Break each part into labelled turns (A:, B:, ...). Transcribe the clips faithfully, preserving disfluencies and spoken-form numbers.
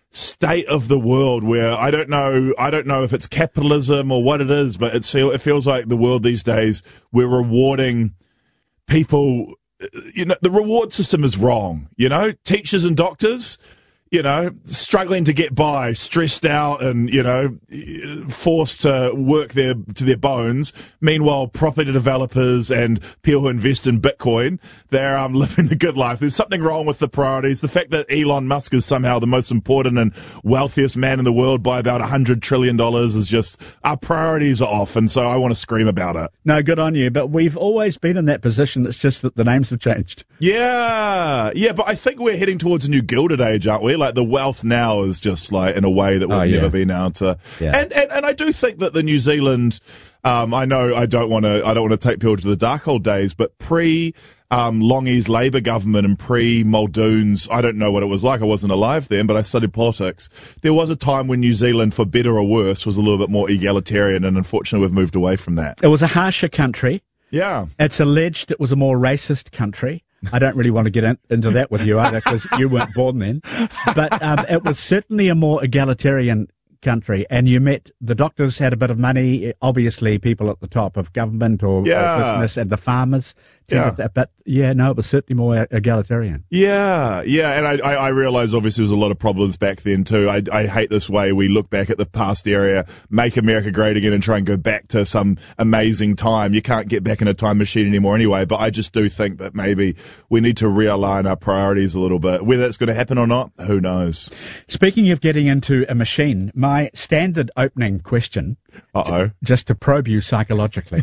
A: state of the world where I don't know, I don't know if it's capitalism or what it is, but it, feel, it feels like the world these days, we're rewarding people. You know, the reward system is wrong. You know, teachers and doctors, you know, struggling to get by, stressed out and, you know, forced to work their, to their bones. Meanwhile, property developers and people who invest in Bitcoin, they're um, living the good life. There's something wrong with the priorities. The fact that Elon Musk is somehow the most important and wealthiest man in the world by about one hundred trillion dollars is just, our priorities are off. And so I want to scream about it.
B: No, good on you. But we've always been in that position. It's just that the names have changed.
A: Yeah. Yeah, but I think we're heading towards a new Gilded Age, aren't we? Like the wealth now is just like in a way that we've
B: oh, yeah.
A: never been able to.
B: Yeah.
A: And, and and I do think that the New Zealand, um, I know I don't want to I don't want to take people to the dark old days, but pre um, Longy's Labour government and pre Muldoon's, I don't know what it was like. I wasn't alive then, but I studied politics. There was a time when New Zealand, for better or worse, was a little bit more egalitarian, and unfortunately we've moved away from that.
B: It was a harsher country.
A: Yeah.
B: It's alleged it was a more racist country. I don't really want to get in, into that with you either because you weren't born then. But um, it was certainly a more egalitarian country. And you met, the doctors had a bit of money, obviously people at the top of government or,
A: yeah.
B: or business, and the farmers.
A: Yeah.
B: That, but yeah, no, it was certainly more egalitarian.
A: Yeah, yeah, and I, I, I realise obviously there's a lot of problems back then too. I, I hate this way we look back at the past area, make America great again and try and go back to some amazing time. You can't get back in a time machine anymore anyway, but I just do think that maybe we need to realign our priorities a little bit. Whether it's going to happen or not, who knows?
B: Speaking of getting into a machine, my standard opening question,
A: Uh-oh.
B: just to probe you psychologically,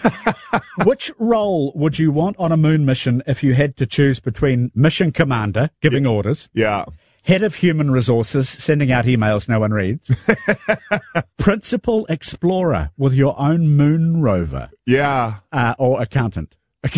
B: which role would you want on a moon mission if you had to choose between mission commander, giving
A: yeah.
B: orders,
A: yeah,
B: head of human resources, sending out emails no one reads, principal explorer with your own moon rover,
A: yeah,
B: uh, or accountant?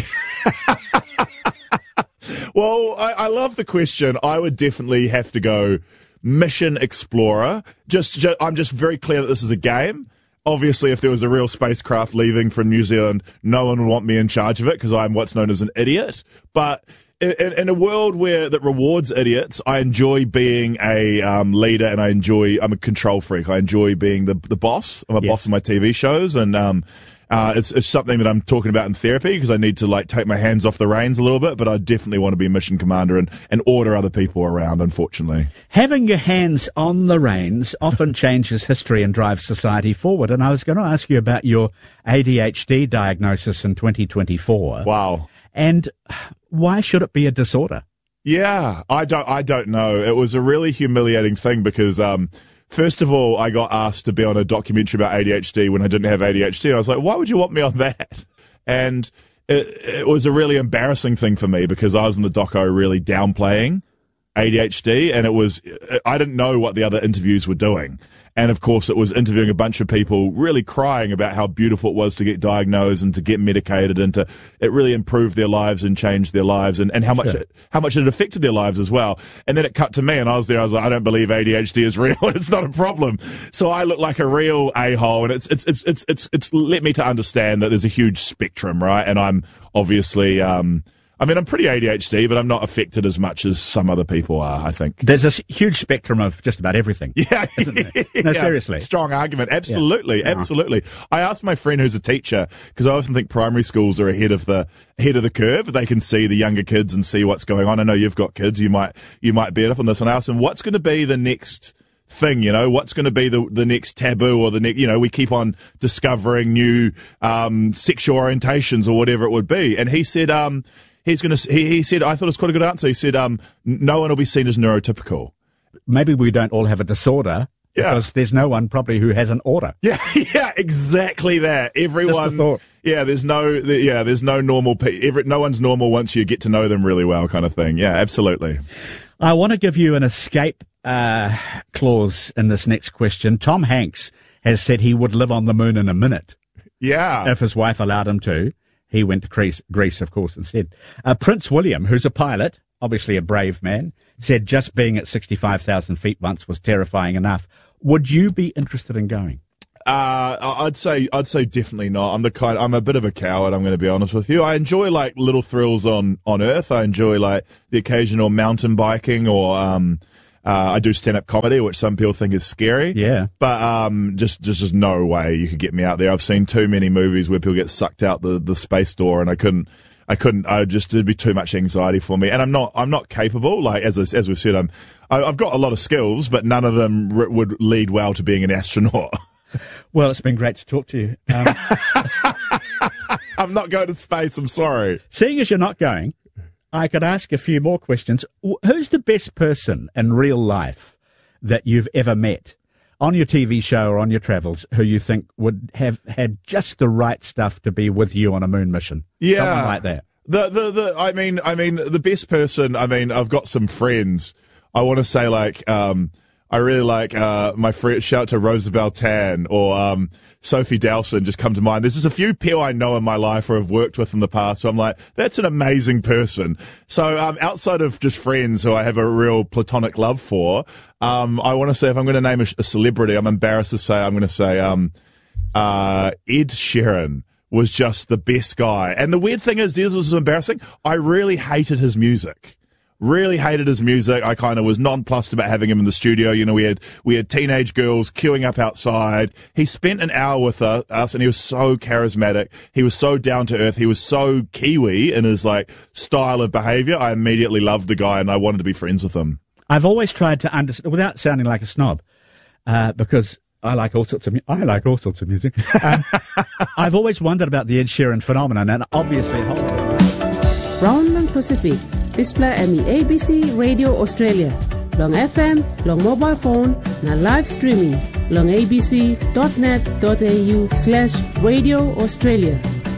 A: Well, I, I love the question. I would definitely have to go mission explorer. Just, just, I'm just very clear that this is a game. Obviously, if there was a real spacecraft leaving from New Zealand, no one would want me in charge of it because I'm what's known as an idiot. But in, in a world where that rewards idiots, I enjoy being a um, leader, and I enjoy. I'm a control freak. I enjoy being the the boss. I'm a
B: yes.
A: boss of my T V shows, and um, uh, it's it's something that I'm talking about in therapy because I need to like take my hands off the reins a little bit. But I definitely want to be a mission commander and and order other people around. Unfortunately,
B: having your hands on the reins often changes history and drives society forward. And I was going to ask you about your A D H D diagnosis in twenty twenty-four.
A: Wow.
B: And why should it be a disorder?
A: Yeah, I don't, I don't know. It was a really humiliating thing because, um, first of all, I got asked to be on a documentary about A D H D when I didn't have A D H D. I was like, why would you want me on that? And it, it was a really embarrassing thing for me because I was in the doco really downplaying A D H D, and it was, I didn't know what the other interviews were doing. And of course, it was interviewing a bunch of people really crying about how beautiful it was to get diagnosed and to get medicated, and to, it really improved their lives and changed their lives, and, and how much,
B: sure.
A: it, how much it affected their lives as well. And then it cut to me, and I was there, I was like, I don't believe A D H D is real, and it's not a problem. So I look like a real a-hole, and it's, it's, it's, it's, it's, it's led me to understand that there's a huge spectrum, right? And I'm obviously, um, I mean, I'm pretty A D H D, but I'm not affected as much as some other people are, I think.
B: There's a huge spectrum of just about everything.
A: Yeah.
B: Isn't there? No,
A: yeah.
B: seriously.
A: Strong argument. Absolutely.
B: Yeah.
A: Absolutely. I asked my friend who's a teacher, because I often think primary schools are ahead of the, ahead of the curve. They can see the younger kids and see what's going on. I know you've got kids. You might, you might beat up on this. And I asked them, what's going to be the next thing, you know, what's going to be the the next taboo, or the next, you know, we keep on discovering new, um, sexual orientations or whatever it would be. And he said, um, He's gonna. He, he said, I thought it was quite a good answer. He said, um, no one will be seen as neurotypical.
B: Maybe we don't all have a disorder
A: yeah.
B: because there's no one probably who has an order.
A: Yeah, yeah, exactly that. Everyone.
B: Just a thought.
A: Yeah, there's no. Yeah, there's no normal. Pe- every, no one's normal once you get to know them really well, kind of thing. Yeah, absolutely.
B: I want to give you an escape uh, clause in this next question. Tom Hanks has said he would live on the moon in a minute.
A: Yeah,
B: if his wife allowed him to. He went to Greece, Greece, of course, instead. Uh, Prince William, who's a pilot, obviously a brave man, said just being at sixty-five thousand feet once was terrifying enough. Would you be interested in going?
A: Uh, I'd say, I'd say definitely not. I'm the kind, I'm a bit of a coward, I'm going to be honest with you. I enjoy like little thrills on, on Earth. I enjoy like the occasional mountain biking or, um, Uh, I do stand-up comedy, which some people think is scary.
B: Yeah.
A: But um, just, just just no way you could get me out there. I've seen too many movies where people get sucked out the, the space door, and I couldn't. I couldn't. I just it'd be too much anxiety for me, and I'm not. I'm not capable. Like as I, as we said, I'm. I, I've got a lot of skills, but none of them r- would lead well to being an astronaut.
B: Well, it's been great to talk to you. Um,
A: I'm not going to space. I'm sorry.
B: Seeing as you're not going, I could ask a few more questions. Who's the best person in real life that you've ever met on your T V show or on your travels who you think would have had just the right stuff to be with you on a moon mission?
A: Yeah.
B: Someone like that.
A: The, the, the, I mean, I mean, the best person, I mean, I've got some friends. I want to say like, um, I really like, uh, my friend, shout out to Rosabelle Tan or, um, Sophie Dowson just come to mind. There's just a few people I know in my life or have worked with in the past. So I'm like, that's an amazing person. So, um, outside of just friends who I have a real platonic love for, um, I want to say if I'm going to name a, a celebrity, I'm embarrassed to say, I'm going to say, um, uh, Ed Sheeran was just the best guy. And the weird thing is, this was embarrassing. I really hated his music. Really hated his music. I kind of was nonplussed about having him in the studio. You know, we had we had teenage girls queuing up outside. He spent an hour with uh, us, and he was so charismatic. He was so down to earth. He was so Kiwi in his like style of behaviour. I immediately loved the guy, and I wanted to be friends with him.
B: I've always tried to understand, without sounding like a snob, uh, because I like all sorts of mu- I like all sorts of music. Um, I've always wondered about the Ed Sheeran phenomenon, and obviously,
C: Brownland Pacific. Display M E A B C Radio Australia. Long F M, long mobile phone, na live streaming. Long abc.net.au slash Radio Australia.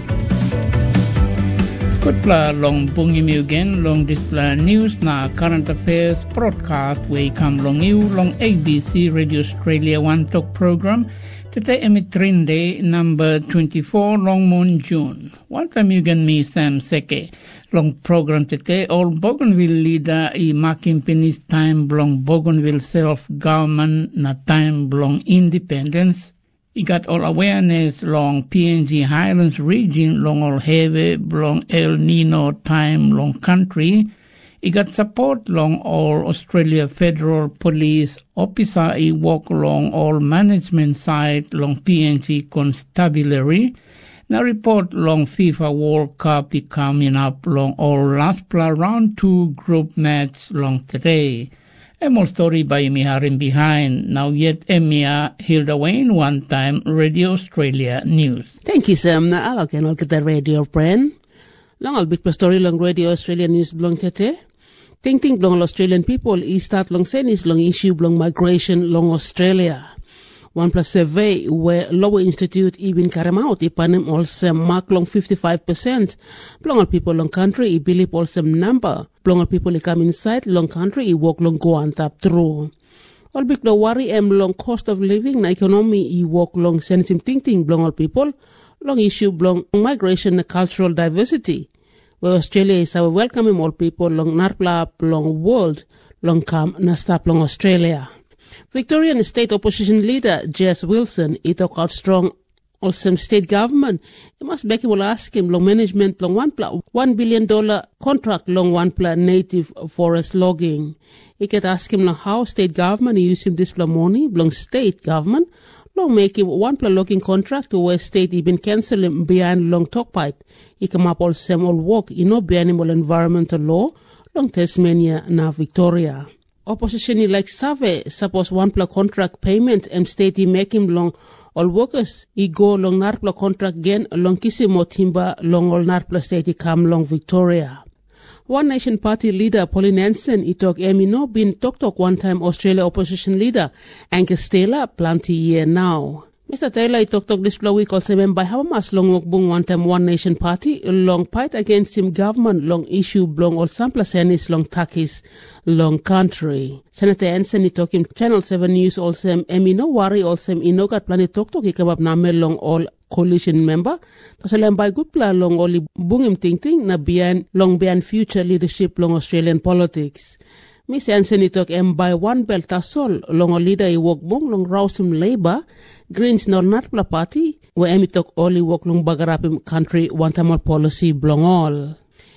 D: Kutla long bungi miugen long display news na current affairs broadcast we come long you long A B C Radio Australia One Talk program. Today emitrinde number twenty-four long moon June. One time you can me Sam Seke. Long program today all Bougainville leader I making penis time long Bougainville self-government na time long independence. I got all awareness long P N G Highlands region long all heavy long El Nino time long country. I got support long all Australia Federal Police officer I walk along all management side long P N G constabulary. Now report long FIFA World Cup I coming up long all last play round two group match long today. A more story by Miharin behind. Now yet Emia Hilda Wayne one time Radio Australia News.
C: Thank you, Sam. Na alok and I'll get the radio friend. Long I'll bit story long Radio Australia News blong tete. Ting ting blong Australian people is start long senis long issue blong migration long Australia. One plus survey where Lower Institute even karamaut ipanem also mark long fifty-five percent. Blongal people long country I believe also number. Blongal people I come inside long country I walk long go on tap through. All big no worry em long cost of living na economy I walk long sensitive ting ting blongal people long issue blong migration and cultural diversity. Where Australia is our welcoming all people long narpla long world long come na stop long Australia. Victorian State Opposition Leader Jess Wilson, he talk out strong also state government. He must back him will ask him long management long one pla one billion dollar contract long one pla native forest logging. He can ask him long how state government use him this pla money long state government long make him one pla logging contract to where state he been cancel him behind long talk pipe. He come up all same all work you know be animal environmental law long Tasmania na Victoria. Opposition like Save suppose one pla contract payment and state he make him long all workers he go long narpla contract again long kisimo timber long all narpla state he come long Victoria. One Nation Party leader Pauline Hanson he talk emi no been talk talk one time Australia opposition leader Angus Taylor plenty year now. Mister Taylor he talk talk this week also member how much long bung one time One Nation Party long fight against him government long issue long all sample senis long takis long country. Senator Hanson he talk him Channel seven News also emi no worry also he no got plenty talk talk he come up na long all coalition member. Tasalam by good plan long only bung him ting ting na beyond long beyond future leadership long Australian politics. Miss Anthony talk em by one belt tasol long a leader I walk bong long Rawsum Labour Greens nor Natpla Party where emi talk only walk long bagarapim country one time policy blong all.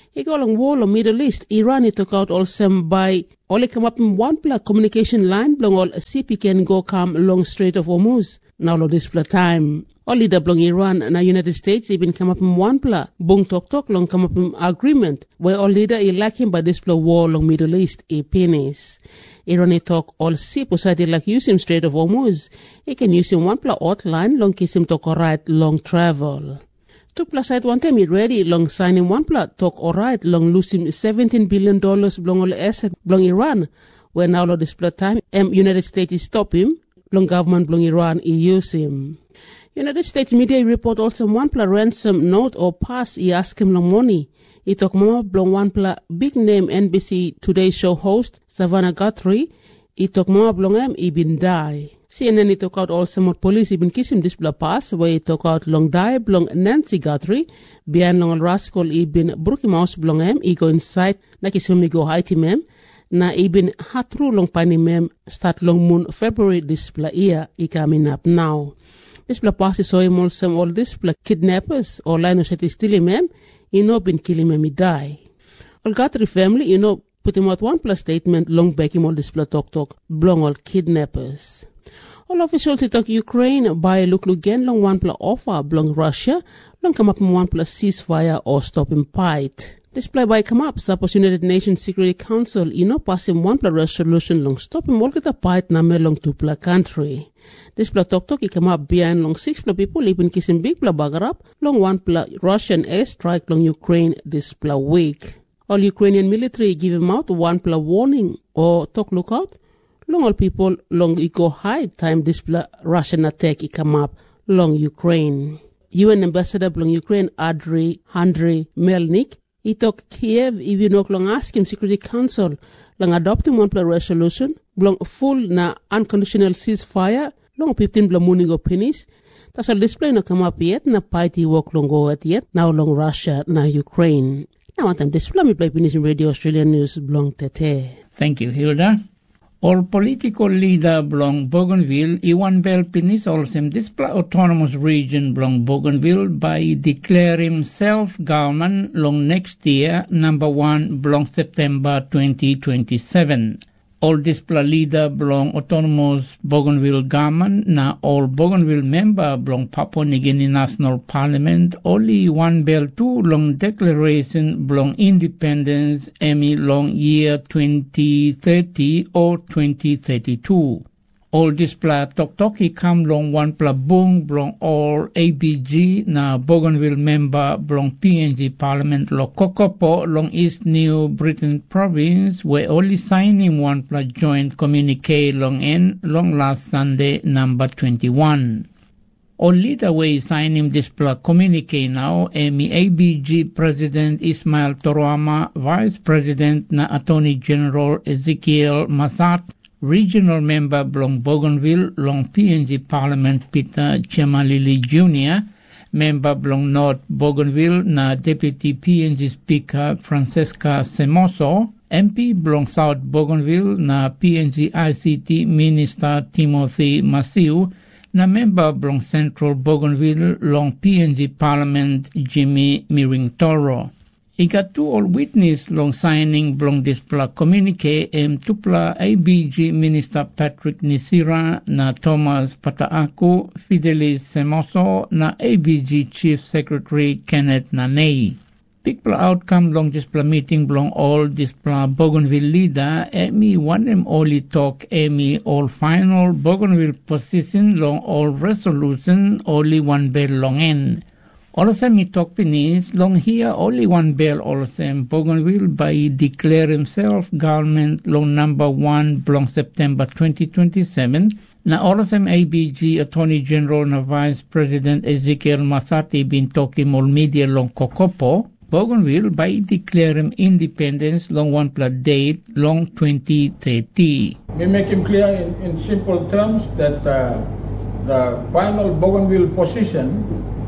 C: Iko long wall of Middle East, Iran it took out all some by only come up in one pla communication line blong all C P can go come long Strait of Hormuz. Now lo display time. All leader blong Iran and the United States even come up in one pla bong tok tok long come up in agreement where all leader is lacking by display war long Middle East a penis. Iran it talk all C P society like use him Strait of Hormuz. He can use him one pla outline long kiss him talk alright long travel. Two plus side one time he ready long signing one pla talk alright long losing seventeen billion dollars blong all asset blong Iran where now lo display time um, United States is stop him long government blong Iran he use him. United States media report also one pla ransom note or pass he ask him long money. He talk mama blong one pla big name N B C Today show host Savannah Guthrie. He talk mama blong him he been die. C N N he took out also more police he been kissing this bla pass where he took out long die blong Nancy Guthrie. Behind long rascal he been brookie mouse blong him he go inside na kiss him he go hide him him. Na he been hat through long pani mem start long moon February this bla year he coming up now. This bla pass is so him also all this bla kidnappers or line of shit is stealing him. He no been killing him he die. All Guthrie family you know put him out one plus statement long back him all this bla talk talk blong all kidnappers. All officials talk Ukraine by look again long one plus offer blong Russia long come up in one plus ceasefire or stop him fight. Display by come up suppose United Nations Security Council you know pass him one plus resolution long stop him all get a fight na me long two plus country. Display talk talk he come up behind long six plus people even kissing big plus bagger up long one plus Russian airstrike long Ukraine display week. All Ukrainian military give him out one plus warning or talk lookout. Long all people long it go hide time display Russian attack it come up long Ukraine. U N ambassador long Ukraine Andriy Andriy Melnik he talk Kiev even no long ask him Security Council long adopting one plus resolution long full na unconditional ceasefire long fifteen bla morning opinions. That's all display no come up yet na party work long go at yet now long Russia na Ukraine. Now want them display me play finish Radio Australian News blong tete.
D: Thank you, Hilda. All political leader belong Bougainville, Iwan Bell Pinis also display autonomous region belong Bougainville by declaring self-government long next year, number one belong September twenty twenty-seven. All display leader belong autonomous Bougainville government, na all Bougainville member belong Papua New Guinea National Parliament, only one bell two long declaration belong independence, Emmy long year twenty thirty or twenty thirty-two. All display tok toki come long one pla bung belong all A B G na Bougainville member belong P N G Parliament lo Kokopo long East New Britain province where only signing one pla joint communique long en long last Sunday number twenty-one. All leader way signing this pla communique now Emi A B G President Ismail Toroama, Vice President na Attorney General Ezekiel Masat, Regional Member belong Bougainville, long P N G Parliament Peter Chemalili Junior, Member belong North Bougainville na Deputy P N G Speaker Francesca Semoso, M P belong South Bougainville na P N G I C T Minister Timothy Masiu, na Member belong Central Bougainville, long P N G Parliament Jimmy Miringtoro. Iga two all witness long signing belong displa communique em tupla A B G Minister Patrick Nisira na Thomas Pataaku, Fidelis Semoso na A B G Chief Secretary Kenneth Nanei. Bigpla outcome long displa meeting belong all displa Bougainville leader emi one em only talk emi all final Bougainville position long all resolution only one bell long end. Also, me talk Pinis, long here only one bell also Bougainville by declare himself government long number one belong September twenty twenty-seven. Na also A B G Attorney General na Vice President Ezekiel Masati been talking all media long Kokopo. Bougainville by declare him independence long one plus date long twenty thirty.
E: We make him clear in, in simple terms that uh, the final Bougainville position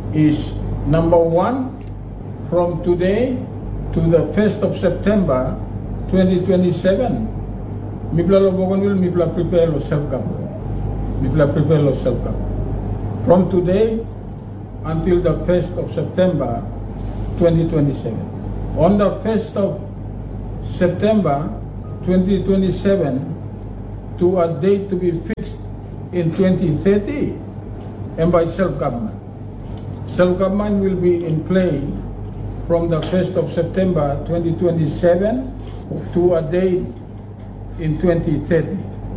E: is number one, from today to the first of September twenty twenty-seven, Mipla lo Bougainville, Mipla prepare lo self-government. Mipla prepare lo self-government. From today until the first of September twenty twenty-seven. On the first of September twenty twenty-seven to a date to be fixed in twenty thirty and by self-government. Self-government will be in play from the first of September twenty twenty-seven to a date in twenty thirty.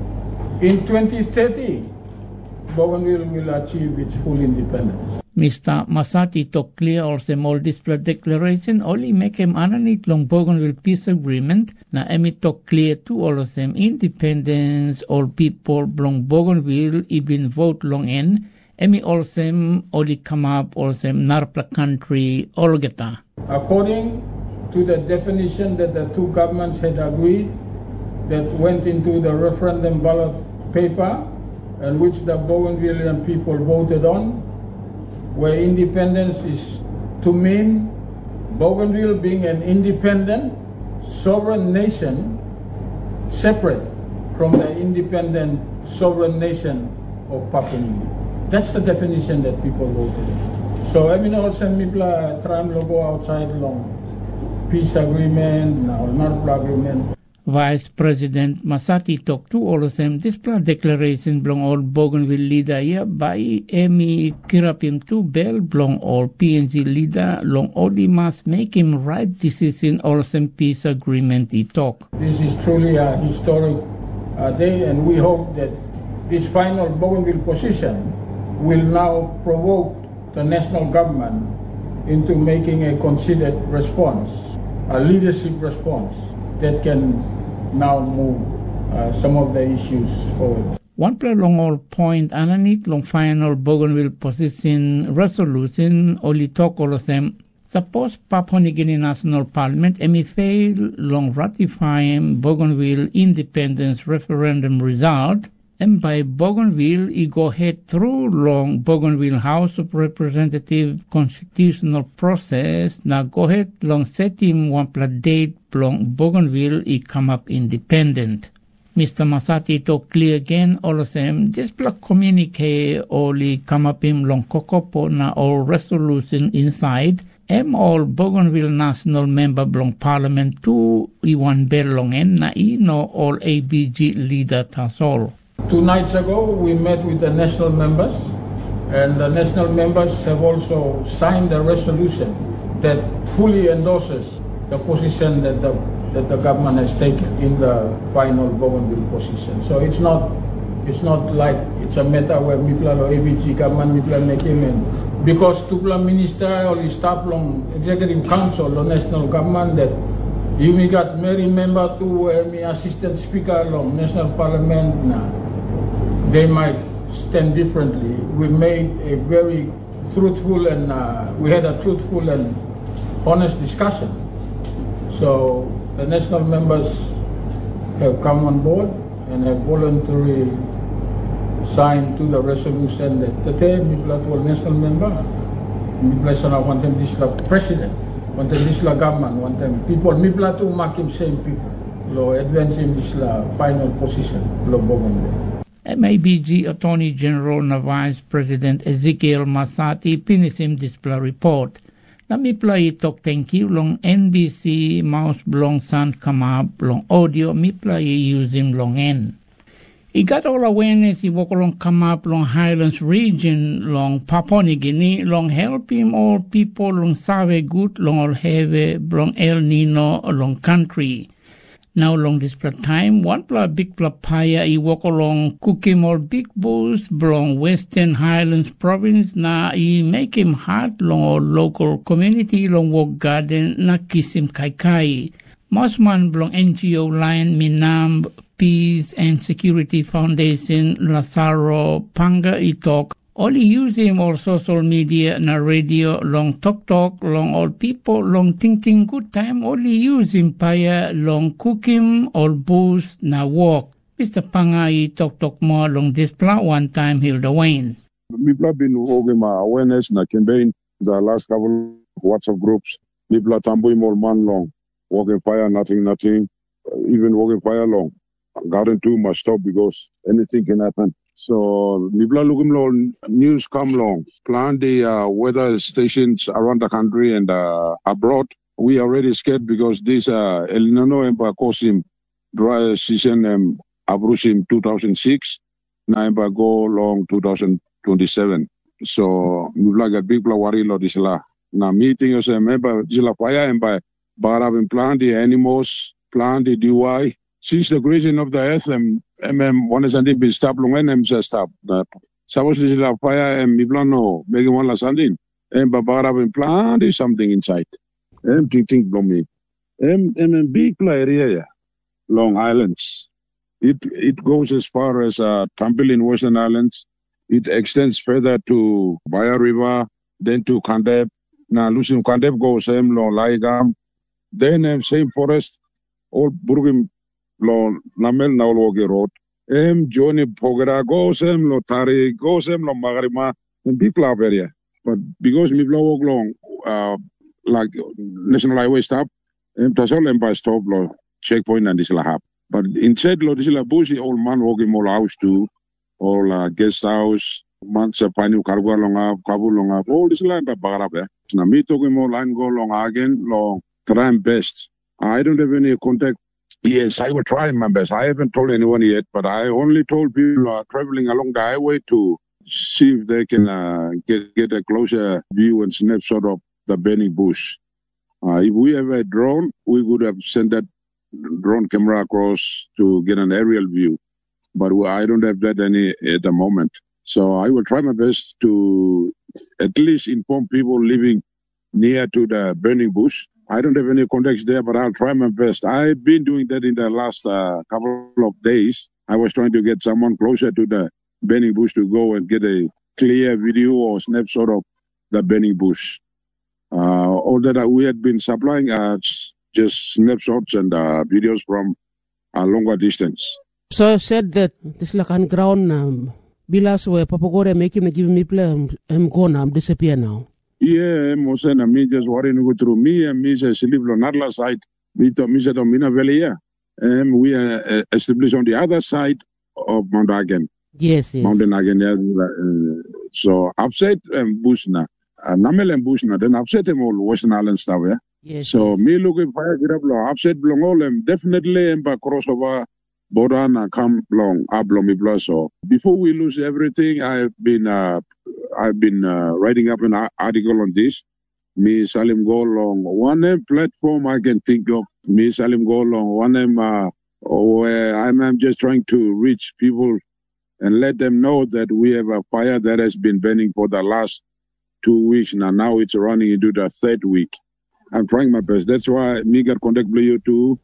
E: In twenty thirty, Bougainville will achieve its full independence.
D: Mister Masati talk clear also all display declaration only make him ananit long Bougainville peace agreement na emi talk clear to all of them independence all people long Bougainville even vote long in emi all them only come up all them narpla country all geta.
E: According to the definition that the two governments had agreed that went into the referendum ballot paper and which the Bougainvillean people voted on, where independence is to mean Bougainville being an independent, sovereign nation separate from the independent, sovereign nation of Papua New Guinea. That's the definition that people voted in. So I mean also people trying to go outside long peace agreement, or not agreement.
D: Vice President Masati talked to all of them this declaration belong all Bougainville leader here by Emi Kirapim to Bell belong all P N G leader long only must make him right decision all of them peace agreement he talk.
E: This is truly a historic uh, day and we hope that this final Bougainville position will now provoke the national government into making a considered response, a leadership response that can now move uh, some of the issues forward.
D: One play long all point underneath long final Bougainville position resolution only talk all of them. Suppose Papua New Guinea National Parliament emi fail long ratifying Bougainville independence referendum result and by Bougainville he go head through long Bougainville House of Representative constitutional process now go ahead long set him one pla date long Bougainville he come up independent. Mister Masati talk clear again all of them this pla communique only come up him long kokopo na all resolution inside em all Bougainville national member belong parliament two i one bell long en na i no all A B G leader tas all.
E: Two nights ago, we met with the national members, and the national members have also signed a resolution that fully endorses the position that the, that the government has taken in the final Bougainville position. So it's not it's not like it's a matter where Mipla or A B G government Mipla make him in. Because Tupla minister or staff long executive council or national government that you may got Mary member to where me assistant speaker long national parliament now. They might stand differently. We made a very truthful and uh, we had a truthful and honest discussion. So the national members have come on board and have voluntarily signed to the resolution that today Mipla to national member, Mipla sana one time this la president, one time this la government, one time people Mipla to make him same people. Lo advance him this la final position lo Bougainville.
D: M A B G Attorney General na Vice President Ezekiel Masati pinisim display report. Na mipla itok thank you long N B C mouse blong san kamab long audio mipla i use him long en. He got all awareness he walk along kamab long Highlands region long Papua New Guinea long help him all people long save good long all have long El Nino long country. Now long this time, one pla big pla paya I walk along cooking all big bulls belong Western Highlands province na I make him hard long all local community long walk garden na kiss him kai kai. Mosman belong N G O line Minam Peace and Security Foundation Lazaro Panga I talk. Only use him all social media na radio long talk talk long all people long ting ting good time only use him paya long cook him all booze na walk. Mister Panga I talk talk more long this plan one time Hilda Wayne.
F: People have been working my awareness na campaign the last couple of WhatsApp groups. People are tamboy more man long walking fire nothing nothing even walking fire long. Garden too must stop because anything can happen. So, Nibla looking news come long. Plan the uh, weather stations around the country and uh, abroad. we are already scared because this uh, El Nino empa kosim dry season um, abrusim two thousand six, na empa go long two thousand twenty-seven. So we like a big worry lo disla. Na meeting us empa disla fire empa barab plant the animals, plant the D Y. Since the creation of the earth, um, um, one is anti be stop long and um stop. Suppose disla fire and we plan no making one la sandin. Empa barab plant is something inside. Em think think from me. Em em big area, Long Islands. It it goes as far as uh, Tambil in Western Islands. It extends further to Baya River, then to Kandeb. Now, Lucian Kandeb goes same long Laigam. Then um, same forest, all Burgim long Namel Naologi Road. Em Johnny Pogera goes same lo Tari goes same lo Magarima in big club area. But because we blow long, uh, like National Highway stop, and Tasol Empire stop lo checkpoint and this la hap. But instead lo this la bushi old man walking more house too, all uh, guest house, man sa panu karwa long up, kabu long up, all this la ba bagarap eh. Na me talking more line go long again long try my best. I don't have any contact. Yes, I will try my best. I haven't told anyone yet, but I only told people uh, traveling along the highway to see if they can uh, get get a closer view and snapshot of the burning bush. Uh, if we have a drone, we could have sent that drone camera across to get an aerial view. But I don't have that any at the moment. So I will try my best to at least inform people living near to the burning bush. I don't have any contacts there, but I'll try my best. I've been doing that in the last uh, couple of days. I was trying to get someone closer to the burning bush to go and get a clear video or snapshot of the burning bush. Uh, all that we had been supplying are just snapshots and uh, videos from a longer distance.
C: So I said that this like on ground um, bilas where Papagore make him give me play um, him go now disappear now.
F: Yeah, Mosena me just worrying go through me and me says live on Nadla side. Me to me said on Mina Valley yeah. And we are uh, established on the other side of Mount Agen.
C: Yes, yes.
F: Mountain Agen. Uh, so upside um, bush now. Uh, Namel and bush now. Then upset them all Western Island stuff yeah.
C: Yes.
F: So
C: yes.
F: me looking for get up long upset long all them definitely and back crossover Boran come long up long me plus. So before we lose everything, I've been uh, I've been uh, writing up an article on this. Me Salim go long one name platform I can think of. Me Salim go long one name uh, where I'm, I'm just trying to reach people and let them know that we have a fire that has been burning for the last two weeks now. Now it's running into the third week. I'm trying my best. That's why me got contact with you too.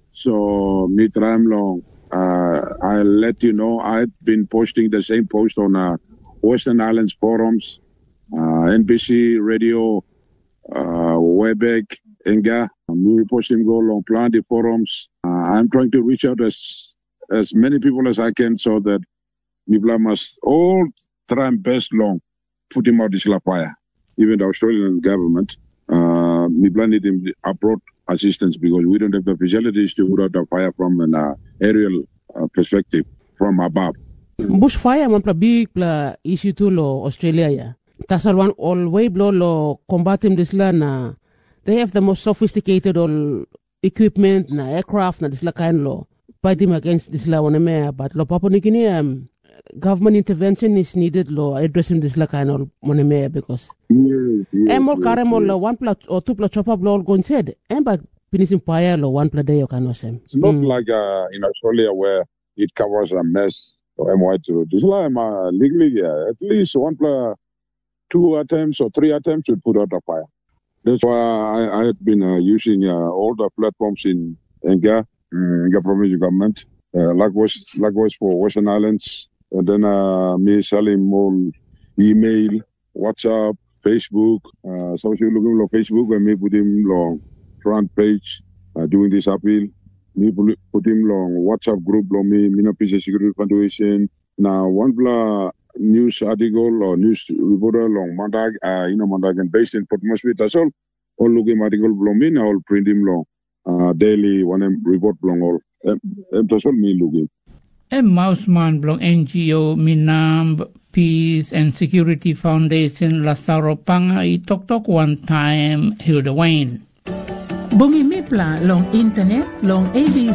F: So me try long. Uh, I'll let you know. I've been posting the same post on uh, Western Islands forums, uh, N B C Radio, uh, Webex, Enga. I'm posting go along plenty forums. Uh, I'm trying to reach out as as many people as I can so that people must all try and best long put him out this fire. Even the Australian government, uh, we need him abroad assistance because we don't have the facilities to put out the fire from an uh, aerial uh, perspective from above.
C: Bushfire man big pla issue to lo Australia ya. Tasal one all way blow lo combatim this la na. They have the most sophisticated all equipment na aircraft na this la kind lo fighting against this la one me but lo Papua New Guinea um, government intervention is needed lo addressing this la kind of one me because
F: Yes, yes,
C: and more
F: yes,
C: carem
F: yes.
C: lo one pla or two pla chop up lo go inside and back finishing fire lo one pla day you can sem.
F: It's not like uh, in Australia where it covers a mess. So M Y two. This is like uh, legally, yeah, at least one plus two attempts or three attempts to put out a fire. That's why I, I had been uh, using uh, all the platforms in Enga, uh, Enga provincial government, uh, likewise, likewise for Western Islands, and then uh, me selling more email, WhatsApp, Facebook. Uh, so if you're looking for Facebook, and me put him long front page uh, doing this appeal. Me put him long WhatsApp group long me Mina Peace Security Foundation. Now one blah news article or news reporter long Mandag uh you know Mandagan based in Port Moresby. That's all. All looking article long me now all print him long uh daily one report long all. Um, that's all me looking.
D: A Mouseman blong N G O Minam Peace and Security Foundation Lazaro Panga I tok tok one time Hilda Wayne. Bungi Mipla long internet long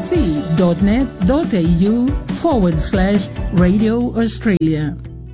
D: abc.net.au forward slash Radio Australia.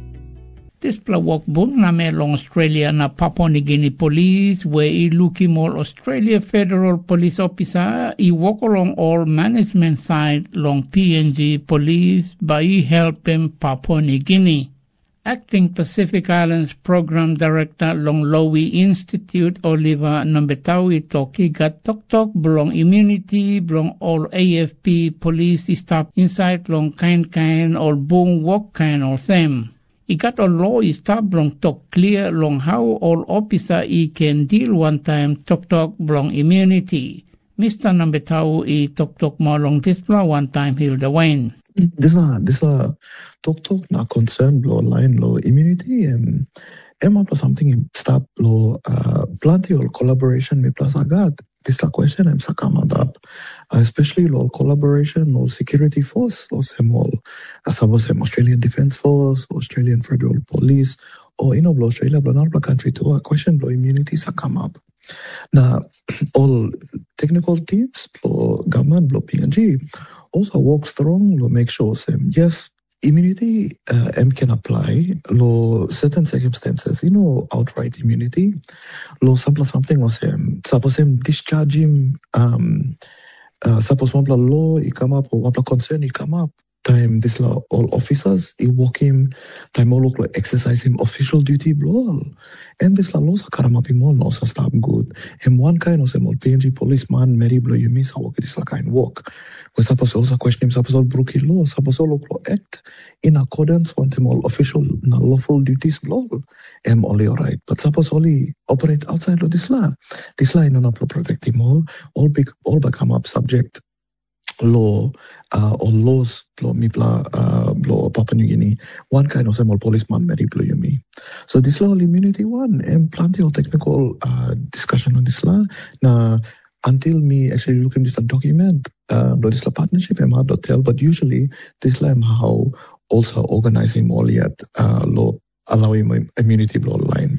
D: This plawak bung na me long Australia na Papua New Guinea Police where I luki mol Australia Federal Police Officer I walk along all management side long P N G Police by help him Papua New Guinea. Acting Pacific Islands Program Director long Lowy Institute Oliver Nombetawi Toki got tok tok belong immunity belong all A F P police staff inside long kind kind or bung walk kind or them. I got a law staff belong talk clear long how all officer I can deal one time tok tok belong immunity. Mister Nombetawi I tok tok more long display one time Hilda Wayne.
G: This is this is talk talk na concern blow line law immunity and em apa something stop law uh, plenty or collaboration me plus agat this la question em sakama up especially law collaboration law security force or semol as suppose em Australian Defence Force, Australian Federal Police or you know blow Australia blow not country to a question blow immunity sakama up. Now all technical teams blow government blow P N G also work strong to make sure um, yes, immunity uh, M can apply lo certain circumstances, you know, outright immunity. Lo sample something was um, suppose him discharge him um uh, suppose one law he come up or one concern he come up. Time this law all officers he work him time all look like exercise him official duty blow and this law laws karama pimol no so stop good and one kind of some P N G policeman Mary blow you miss how work this la kind work we suppose also question him suppose all brookie law suppose all look act in accordance with them all official na lawful duties blow am only alright but suppose only operate outside of this law this law no not protect him all all big all become up subject law uh, or laws blow me blah uh, blow Papua New Guinea one kind of small policeman Mary blow you me so this law immunity one and plenty of technical uh, discussion on this law now until me actually looking this document uh blow this law partnership I'm hard to tell but usually this law how also organizing all yet uh law allowing immunity blow line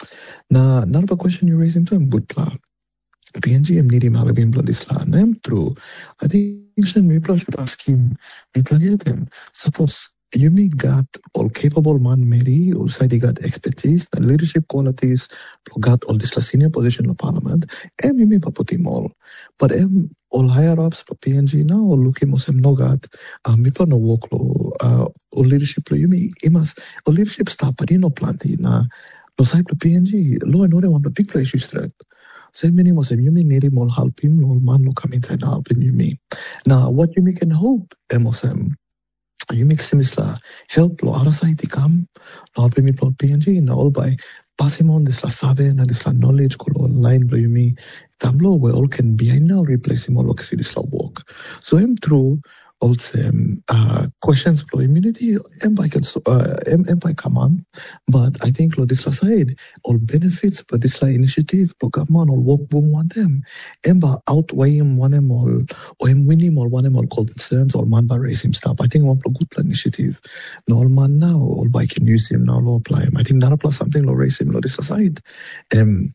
G: now another question you raised in term good law P N G M need him Alabin blood this land. I'm true. I think people should ask him, people get him. Suppose you may got all capable man Mary, also they got expertise and leadership qualities, got all this senior position in the parliament, and you may put him all. But um, all higher ups for P N G now, or look him also no got, um, people no work law, uh, or leadership law, you may, he must, or leadership staff, but you know plenty, na, no side to P N G, law and order one, the big place you straight. So minimum say you may need him all help him, all man will come inside and help him you may. Now what you may can hope emosem you make similar help lo other side come help him plot P N G now all by passing on this la seven and this la knowledge called online blow you me tableau where all can behind now replace him all see this la work. So I'm through also um, uh, questions for immunity and by can uh, and by command, but I think lo this la side all benefits but this la initiative for government all work boom one them and by outweighing one them all or him winning all one them all concerns or man by raising stuff. I think one good initiative. No all man now all by can use him now law apply him. I think that plus something lo raise him lo this la side um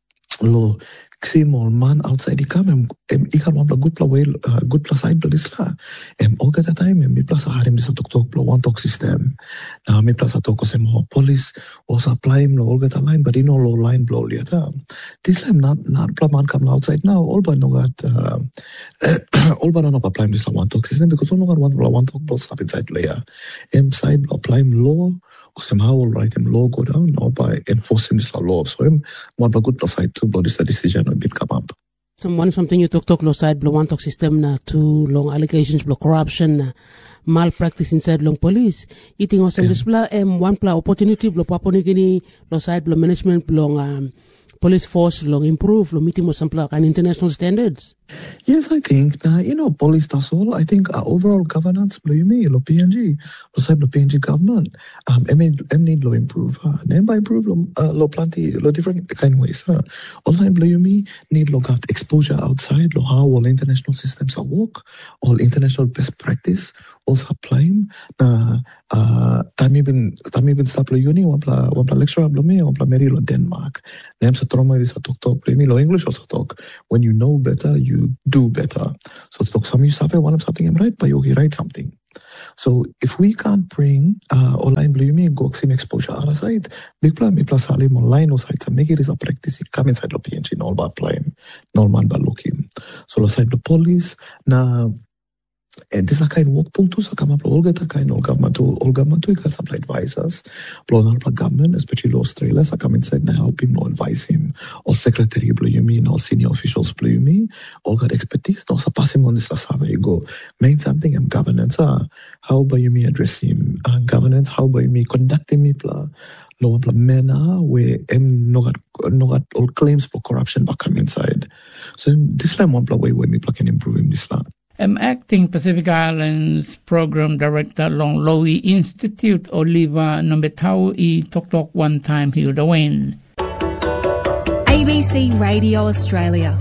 G: lo Sim all man outside the come and he can want a good play uh, good plus side to this la and all at the time and me plus a harim this talk talk blow one talk system now me plus a talk sem police also apply him all get a line but in all line blow later this time not not man come outside now all but no got uh, all but not apply this one talk system because all no got one one talk blow stop inside layer m side apply him law or somehow all right him law go down or by enforcing this law so him one but good plus side to blow this decision bit come up.
C: Someone something you talk talk lo side blow one talk system na too long allegations blow corruption na malpractice inside long police. Eating also this blah um one pla opportunity blow Papua New Guinea lo side blow management blow um police force long improve lo meeting with some pla and international standards.
G: Yes, I think uh, you know police does all. I think uh, overall governance blow you me lo P N G lo side lo P N G government um I mean I need lo improve. Uh, then by improve lo uh, lo plenty lo different kind of ways. Uh. Online blow you me need lo got exposure outside lo how all international systems are work, all international best practice, also plain na uh, tami bin tami bin stop lo uni wampla wampla lecturer lo me wampla meri lo Denmark. Nem sa trauma di sa talk talk play me lo English also talk. When you know better, you do better. So talk some you suffer one of something I'm right, but you write something. So if we can't bring uh, online blooming go sim exposure other side, big plan me plus halim online side to make it is a practice come inside the P N G no bad plan, no man bad looking. So the side the police na and this a kind work punto so come up all get a kind of government to all government to got some advisors, blown up government, especially Australia, so come inside now help him no advise him, or secretary blooming, or senior officials blooming, all got expertise, no so pass him on this last you go. Main something I'm governance, uh, how by you me address him, uh, governance, how by me conducting me pla law pla manner where em no got no got all claims for corruption back come inside. So this line one pla way where me pla can improve him this land.
D: I'm acting Pacific Islands Program Director long Lowy Institute Oliva Nombetau I Tok Tok One Time Hilda Wayne.
H: A B C Radio Australia.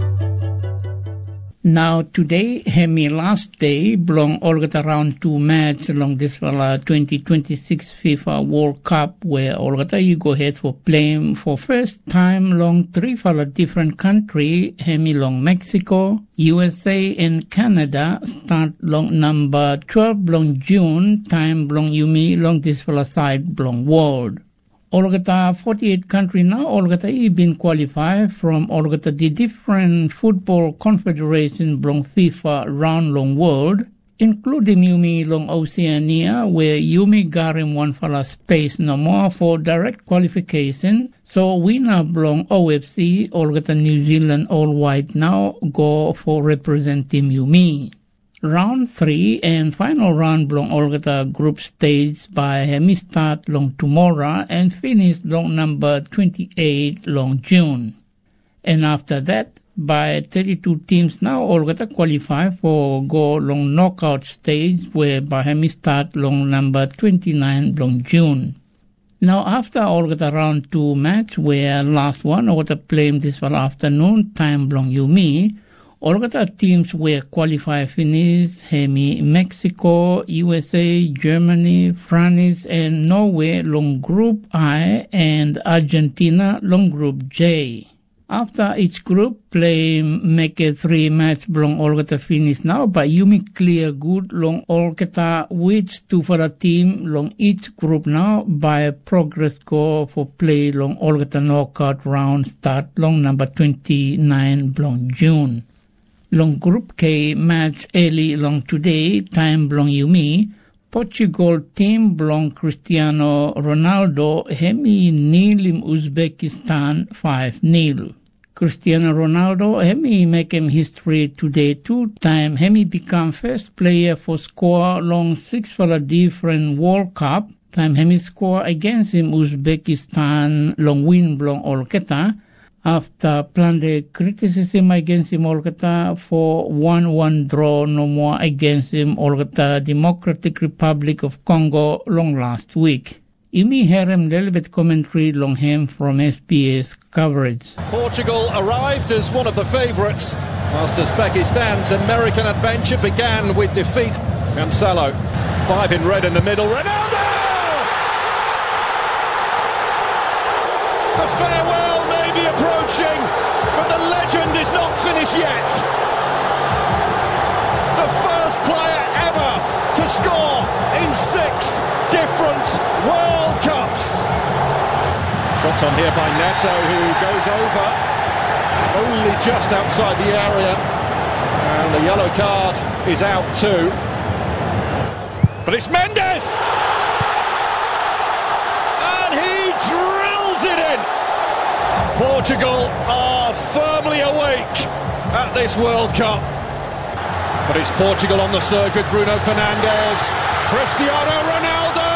D: Now today, hemi last day, belong all get around two match along this uh, twenty twenty-six FIFA World Cup where all get you go ahead for playing for first time long three for a different country, hemi long Mexico, U S A and Canada start long number twelve long June, time long Yumi long this for a side long world. Olgata forty-eight country now, Olgata been qualified from Olgata the different football confederation belong FIFA round long world, including Yumi long Oceania, where Yumi Garim one fala space no more for direct qualification. So we now belong O F C, Olgata New Zealand all white now go for representing Yumi. Round three and final round belong Olgata group stage by Hemi start long tomorrow and finish long number twenty-eight long June. And after that, by thirty-two teams now Olgata qualify for go long knockout stage where by Hemi start long number twenty-nine long June. Now after Olgata round two match where last one Olgata playing this for afternoon time belong Yumi, Olgata teams were qualified finish Hemi Mexico, U S A, Germany, France and Norway long group I and Argentina long group J. After each group play make a three match belong Olgata finish now but Yumi clear good long Olgata which two for a team long each group now by progress go for play long Olgata knockout round start long number twenty-nine long June. Long Group K match early long today, time belong Yumi. Portugal team belong Cristiano Ronaldo, hemi nilim Uzbekistan five nil. Cristiano Ronaldo, hemi make him history today two time, hemi become first player for score long six for a different World Cup. Time hemi score against him Uzbekistan long win belong Olgata. After planned criticism against him Olgata for one one draw no more against him Olgata Democratic Republic of Congo long last week. Yumi Herem Lelbet commentary long him from S B S coverage.
I: Portugal arrived as one of the favourites, whilst Uzbekistan's American adventure began with defeat. Cancelo, five in red in the middle. Ronaldo! The farewell may be approaching, but the legend is not finished yet. The first player ever to score in six different World Cups. Dropped on here by Neto, who goes over, only just outside the area, and the yellow card is out too. But it's Mendes! And he drills it in! Portugal are firmly awake at this World Cup. But it's Portugal on the surge with Bruno Fernandes. Cristiano Ronaldo!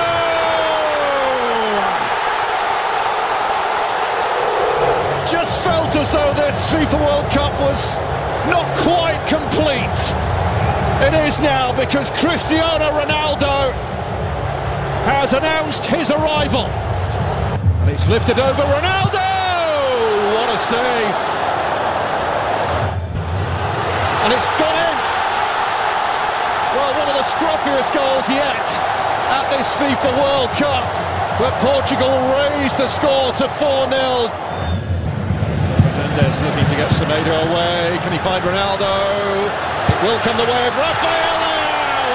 I: Just felt as though this FIFA World Cup was not quite complete. It is now, because Cristiano Ronaldo has announced his arrival. And it's lifted over Ronaldo! What a save! And it's gone in! Well, one of the scruffiest goals yet at this FIFA World Cup, where Portugal raised the score to four nil. Mendes looking to get Semedo away. Can he find Ronaldo? It will come the way of Rafael Leao,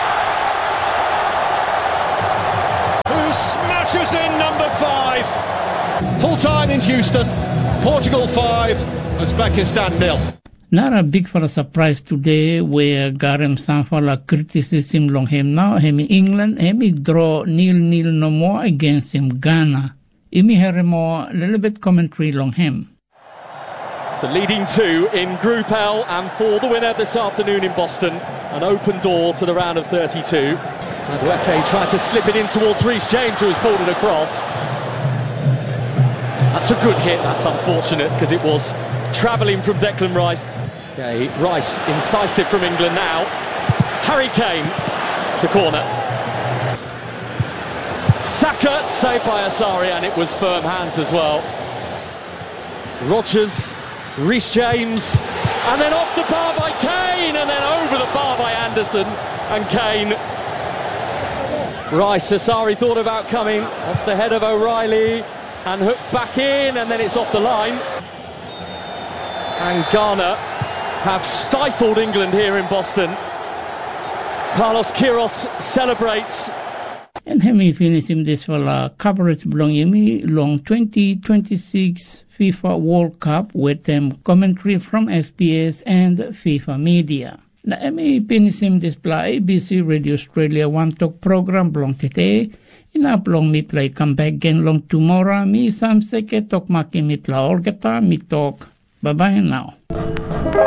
I: who smashes in number five. Full time in Houston. Portugal five, Uzbekistan nil.
D: Not a big for a surprise today where Garem Sanfala criticism long him now. Hemi England, hemi draw nil nil no more against him Ghana. Imi here more little bit commentary long him.
J: The leading two in Group L, and for the winner this afternoon in Boston, an open door to the round of thirty-two. Madueke tried to slip it in towards Reece James, who has pulled it across. That's a good hit. That's unfortunate because it was travelling from Declan Rice. Okay, Rice incisive from England now. Harry Kane. It's a corner. Saka saved by Asari, and it was firm hands as well. Rodgers, Reece James, and then off the bar by Kane, and then over the bar by Anderson and Kane. Rice, Asari thought about coming off the head of O'Reilly and hooked back in, and then it's off the line. And Ghana have stifled England here in Boston. Carlos Queiroz celebrates.
D: And hemi finish him this for la coverage belong yemi long twenty twenty-six FIFA World Cup with them commentary from S B S and FIFA Media. Na emi finish him this bla A B C Radio Australia One Talk program belong today. Ina belong mi play come back again long tomorrow. Mi sam seke talk maki mi pla orgeta mi talk. Bye bye now.